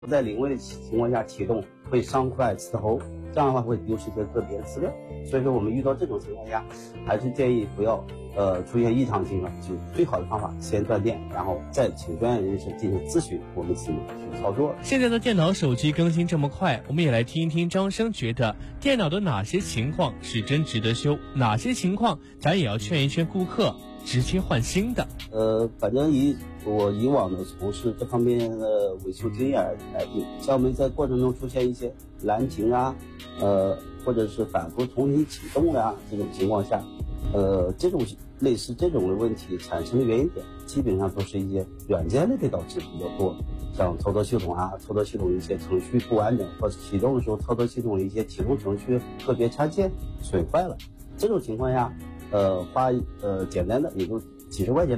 不在临危的情况下启动会伤快刺喉，这样的话会丢失一些个别的资料。所以说我们遇到这种情况下，还是建议不要出现异常情况，就最好的方法先断电，然后再请专业人士进行咨询，我们怎么去操作。 现在的电脑手机更新这么快，我们也来听一听张生觉得电脑的哪些情况是真值得修，哪些情况咱也要劝一劝顾客直接换新的。 反正我以往的从事这方面的维修经验来定，像我们在过程中出现一些蓝屏啊，或者是反复重新启动啊这种情况下，这种类似这种的问题产生的原因点，基本上都是一些软件类的导致比较多，像操作系统一些程序不完整，或者启动的时候操作系统的一些启动程序个别插件损坏了，这种情况下，花简单的也就几十块钱